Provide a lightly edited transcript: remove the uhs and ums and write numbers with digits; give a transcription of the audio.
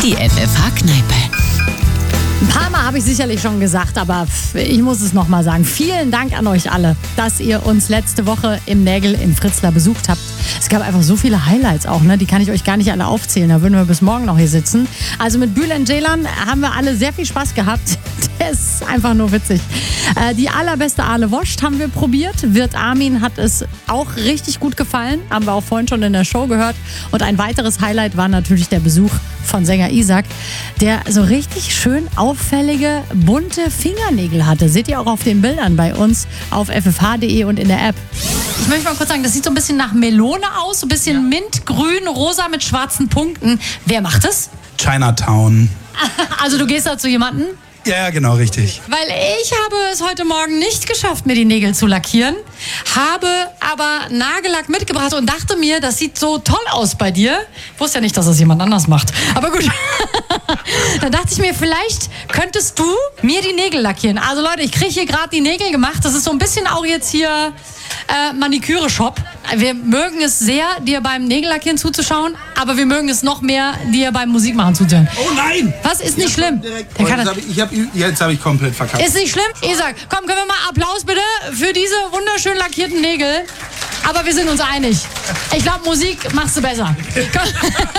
Die FFH-Kneipe. Ein paar Mal habe ich sicherlich schon gesagt, aber ich muss es nochmal sagen. Vielen Dank an euch alle, dass ihr uns letzte Woche im Nägel in Fritzlar besucht habt. Es gab einfach so viele Highlights auch, ne? Die kann ich euch gar nicht alle aufzählen. Da würden wir bis morgen noch hier sitzen. Also mit Bülent Ceylan haben wir alle sehr viel Spaß gehabt. Der ist einfach nur witzig. Die allerbeste Aale Woscht haben wir probiert. Wirt Armin hat es auch richtig gut gefallen. Haben wir auch vorhin schon in der Show gehört. Und ein weiteres Highlight war natürlich der Besuch von Sänger Isaac, der so richtig schön auffällige, bunte Fingernägel hatte. Seht ihr auch auf den Bildern bei uns auf ffh.de und in der App. Ich möchte mal kurz sagen, das sieht so ein bisschen nach Melone aus, so ein bisschen mintgrün, rosa mit schwarzen Punkten. Wer macht das? Chinatown. Also du gehst da zu jemandem? Ja, genau, richtig. Weil ich habe es heute Morgen nicht geschafft, mir die Nägel zu lackieren, habe aber Nagellack mitgebracht und dachte mir, das sieht so toll aus bei dir. Ich wusste ja nicht, dass das jemand anders macht. Aber gut, dann dachte ich mir, vielleicht könntest du mir die Nägel lackieren. Also Leute, ich kriege hier gerade die Nägel gemacht. Das ist so ein bisschen auch jetzt hier Maniküre-Shop. Wir mögen es sehr, dir beim Nägellackieren zuzuschauen, aber wir mögen es noch mehr, dir beim Musikmachen zuzuhören. Oh nein! Was ist nicht schlimm? Jetzt habe ich komplett verkackt. Ist nicht schlimm? Isaac, komm, können wir mal Applaus bitte für diese wunderschön lackierten Nägel? Aber wir sind uns einig. Ich glaube, Musik machst du besser. Komm.